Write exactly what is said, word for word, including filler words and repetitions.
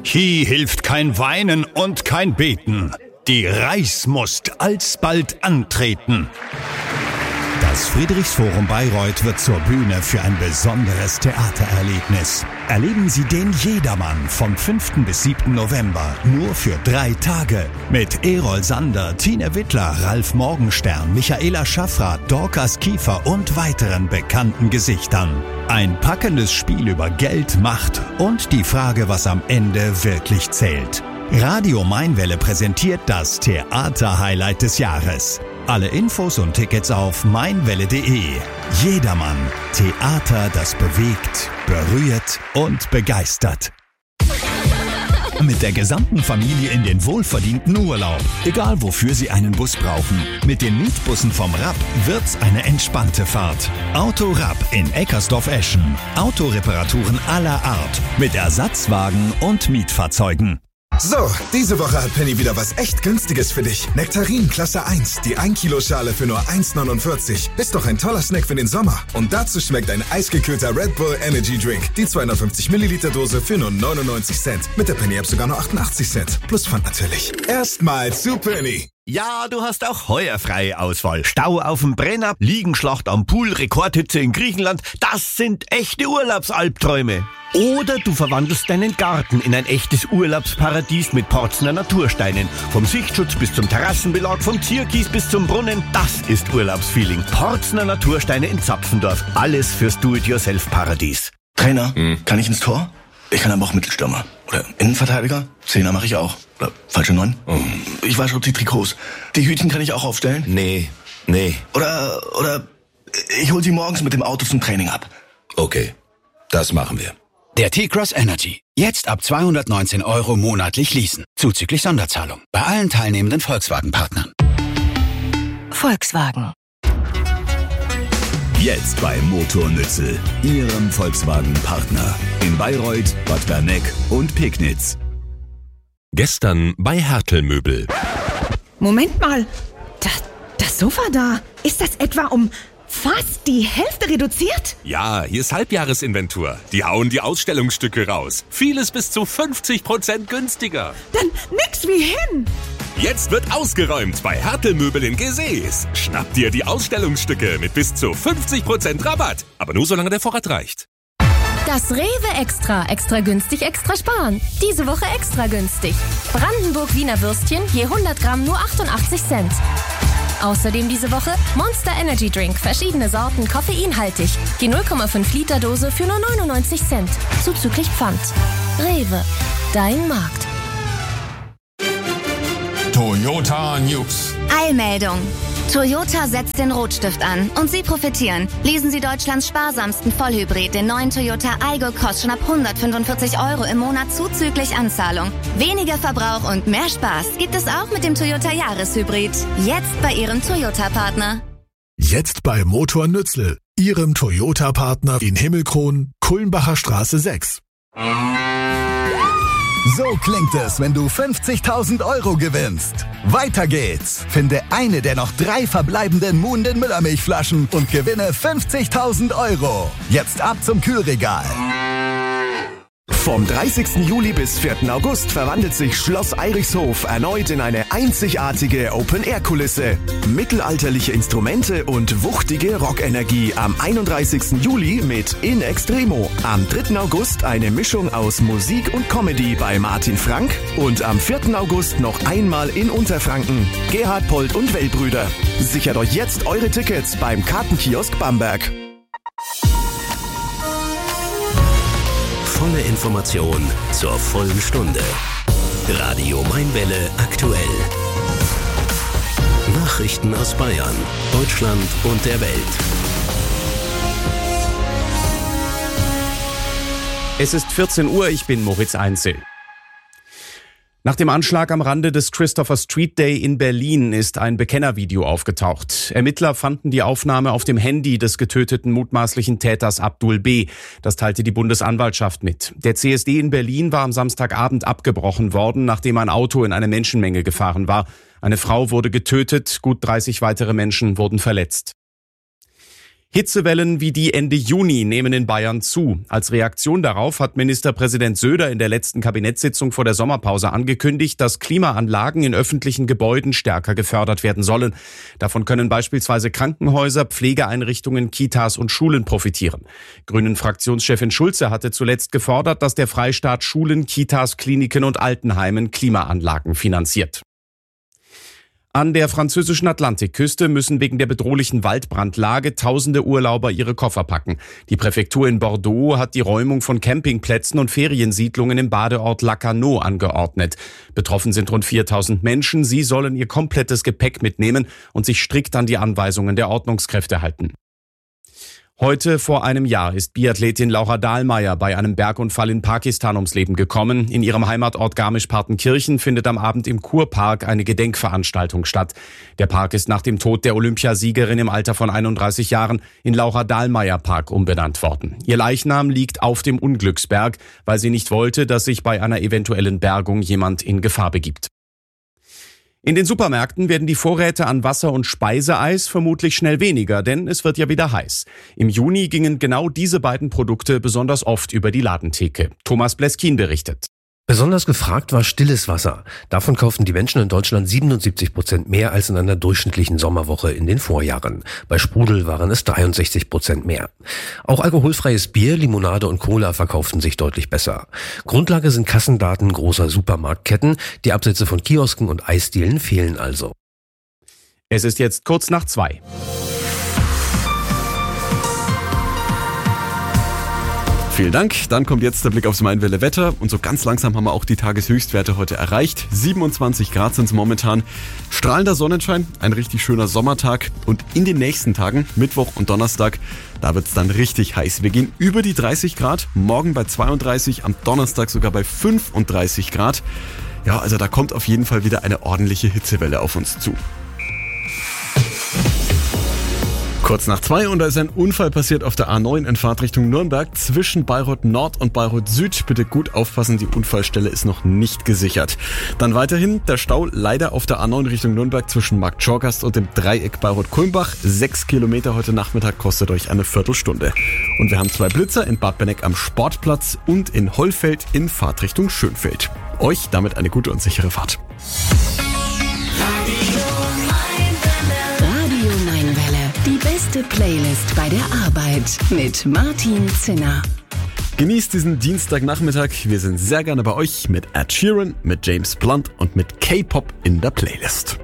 Hier hilft kein Weinen und kein Beten. Die Reichsmust alsbald antreten. Das Friedrichsforum Bayreuth wird zur Bühne für ein besonderes Theatererlebnis. Erleben Sie den Jedermann vom fünften bis siebten November nur für drei Tage. Mit Erol Sander, Tine Wittler, Ralf Morgenstern, Michaela Schaffrath, Dorcas Kiefer und weiteren bekannten Gesichtern. Ein packendes Spiel über Geld, Macht und die Frage, was am Ende wirklich zählt. Radio Mainwelle präsentiert das Theater-Highlight des Jahres. Alle Infos und Tickets auf mainwelle punkt de. Jedermann. Theater, das bewegt, berührt und begeistert. Mit der gesamten Familie in den wohlverdienten Urlaub. Egal wofür Sie einen Bus brauchen. Mit den Mietbussen vom Rapp wird's eine entspannte Fahrt. Auto Rapp in Eckersdorf-Eschen. Autoreparaturen aller Art. Mit Ersatzwagen und Mietfahrzeugen. So, diese Woche hat Penny wieder was echt Günstiges für dich. Nektarin Klasse eins, die ein Kilo Schale für nur eins neunundvierzig. Ist doch ein toller Snack für den Sommer. Und dazu schmeckt ein eisgekühlter Red Bull Energy Drink. Die zweihundertfünfzig Milliliter Dose für nur neunundneunzig Cent. Mit der Penny App sogar nur achtundachtzig Cent. Plus Pfand natürlich. Erstmal zu Penny. Ja, du hast auch heuer freie Auswahl. Stau auf dem Brenner, Liegenschlacht am Pool, Rekordhitze in Griechenland. Das sind echte Urlaubsalbträume. Oder du verwandelst deinen Garten in ein echtes Urlaubsparadies mit Porzner Natursteinen. Vom Sichtschutz bis zum Terrassenbelag, vom Zierkies bis zum Brunnen. Das ist Urlaubsfeeling. Porzner Natursteine in Zapfendorf. Alles fürs Do-it-yourself-Paradies. Trainer, hm. kann ich ins Tor? Ich kann aber auch Mittelstürmer. Oder Innenverteidiger? Zehner mache ich auch. Oder falsche Neun? Oh. Ich wasche die Trikots. Die Hütchen kann ich auch aufstellen? Nee, nee. Oder, oder ich hol sie morgens mit dem Auto zum Training ab. Okay, das machen wir. Der T-Cross Energy. Jetzt ab zweihundertneunzehn Euro monatlich leasen. Zuzüglich Sonderzahlung. Bei allen teilnehmenden Volkswagen-Partnern. Volkswagen. Jetzt bei Motornützel, Ihrem Volkswagen-Partner. In Bayreuth, Bad Berneck und Pegnitz. Gestern bei Hertel Möbel. Moment mal, das, das Sofa da, ist das etwa um fast die Hälfte reduziert? Ja, hier ist Halbjahresinventur. Die hauen die Ausstellungsstücke raus. Vieles bis zu fünfzig Prozent günstiger. Dann nix wie hin. Jetzt wird ausgeräumt bei Hertel Möbel in Gesäß. Schnapp dir die Ausstellungsstücke mit bis zu fünfzig Prozent Rabatt. Aber nur solange der Vorrat reicht. Das Rewe Extra. Extra günstig, extra sparen. Diese Woche extra günstig. Brandenburg Wiener Würstchen je hundert Gramm nur achtundachtzig Cent. Außerdem diese Woche Monster Energy Drink. Verschiedene Sorten, koffeinhaltig. Die null Komma fünf Liter Dose für nur neunundneunzig Cent. Zuzüglich Pfand. Rewe. Dein Markt. Toyota News. Eilmeldung. Toyota setzt den Rotstift an und Sie profitieren. Lesen Sie Deutschlands sparsamsten Vollhybrid, den neuen Toyota Aygo, kostet schon ab hundertfünfundvierzig Euro im Monat zuzüglich Anzahlung. Weniger Verbrauch und mehr Spaß gibt es auch mit dem Toyota Jahreshybrid. Jetzt bei Ihrem Toyota-Partner. Jetzt bei Motor Nützel, Ihrem Toyota-Partner in Himmelkron, Kulmbacher Straße sechs. So klingt es, wenn du fünfzigtausend Euro gewinnst. Weiter geht's. Finde eine der noch drei verbleibenden Muhnden Müllermilchflaschen und gewinne fünfzigtausend Euro. Jetzt ab zum Kühlregal. Vom dreißigsten Juli bis vierten August verwandelt sich Schloss Eirichshof erneut in eine einzigartige Open-Air-Kulisse. Mittelalterliche Instrumente und wuchtige Rockenergie am einunddreißigsten Juli mit In Extremo. Am dritten August eine Mischung aus Musik und Comedy bei Martin Frank. Und am vierten August noch einmal in Unterfranken. Gerhard Polt und Wellbrüder. Sichert euch jetzt eure Tickets beim Kartenkiosk Bamberg. Volle Information zur vollen Stunde. Radio Mainwelle aktuell. Nachrichten aus Bayern, Deutschland und der Welt. Es ist vierzehn Uhr, ich bin Moritz Einzel. Nach dem Anschlag am Rande des Christopher Street Day in Berlin ist ein Bekennervideo aufgetaucht. Ermittler fanden die Aufnahme auf dem Handy des getöteten mutmaßlichen Täters Abdul B. Das teilte die Bundesanwaltschaft mit. Der C S D in Berlin war am Samstagabend abgebrochen worden, nachdem ein Auto in eine Menschenmenge gefahren war. Eine Frau wurde getötet, gut dreißig weitere Menschen wurden verletzt. Hitzewellen wie die Ende Juni nehmen in Bayern zu. Als Reaktion darauf hat Ministerpräsident Söder in der letzten Kabinettssitzung vor der Sommerpause angekündigt, dass Klimaanlagen in öffentlichen Gebäuden stärker gefördert werden sollen. Davon können beispielsweise Krankenhäuser, Pflegeeinrichtungen, Kitas und Schulen profitieren. Grünen-Fraktionschefin Schulze hatte zuletzt gefordert, dass der Freistaat Schulen, Kitas, Kliniken und Altenheimen Klimaanlagen finanziert. An der französischen Atlantikküste müssen wegen der bedrohlichen Waldbrandlage tausende Urlauber ihre Koffer packen. Die Präfektur in Bordeaux hat die Räumung von Campingplätzen und Feriensiedlungen im Badeort Lacanau angeordnet. Betroffen sind rund viertausend Menschen. Sie sollen ihr komplettes Gepäck mitnehmen und sich strikt an die Anweisungen der Ordnungskräfte halten. Heute vor einem Jahr ist Biathletin Laura Dahlmeier bei einem Bergunfall in Pakistan ums Leben gekommen. In ihrem Heimatort Garmisch-Partenkirchen findet am Abend im Kurpark eine Gedenkveranstaltung statt. Der Park ist nach dem Tod der Olympiasiegerin im Alter von einunddreißig Jahren in Laura Dahlmeier Park umbenannt worden. Ihr Leichnam liegt auf dem Unglücksberg, weil sie nicht wollte, dass sich bei einer eventuellen Bergung jemand in Gefahr begibt. In den Supermärkten werden die Vorräte an Wasser- und Speiseeis vermutlich schnell weniger, denn es wird ja wieder heiß. Im Juni gingen genau diese beiden Produkte besonders oft über die Ladentheke. Thomas Bleskin berichtet. Besonders gefragt war stilles Wasser. Davon kauften die Menschen in Deutschland siebenundsiebzig Prozent mehr als in einer durchschnittlichen Sommerwoche in den Vorjahren. Bei Sprudel waren es dreiundsechzig Prozent mehr. Auch alkoholfreies Bier, Limonade und Cola verkauften sich deutlich besser. Grundlage sind Kassendaten großer Supermarktketten. Die Absätze von Kiosken und Eisdielen fehlen also. Es ist jetzt kurz nach zwei. Vielen Dank. Dann kommt jetzt der Blick aufs Mainwelle Wetter. Und so ganz langsam haben wir auch die Tageshöchstwerte heute erreicht. siebenundzwanzig Grad sind es momentan. Strahlender Sonnenschein, ein richtig schöner Sommertag. Und in den nächsten Tagen, Mittwoch und Donnerstag, da wird es dann richtig heiß. Wir gehen über die dreißig Grad, morgen bei zweiunddreißig, am Donnerstag sogar bei fünfunddreißig Grad. Ja, also da kommt auf jeden Fall wieder eine ordentliche Hitzewelle auf uns zu. Kurz nach zwei und da ist ein Unfall passiert auf der A neun in Fahrtrichtung Nürnberg zwischen Bayreuth Nord und Bayreuth Süd. Bitte gut aufpassen, die Unfallstelle ist noch nicht gesichert. Dann weiterhin der Stau leider auf der A neun Richtung Nürnberg zwischen Markt Schorgast und dem Dreieck Bayreuth-Kulmbach. Sechs Kilometer heute Nachmittag kostet euch eine Viertelstunde. Und wir haben zwei Blitzer in Bad Benneck am Sportplatz und in Hollfeld in Fahrtrichtung Schönfeld. Euch damit eine gute und sichere Fahrt. Die beste Playlist bei der Arbeit mit Martin Zinner. Genießt diesen Dienstagnachmittag. Wir sind sehr gerne bei euch mit Ed Sheeran, mit James Blunt und mit K-Pop in der Playlist.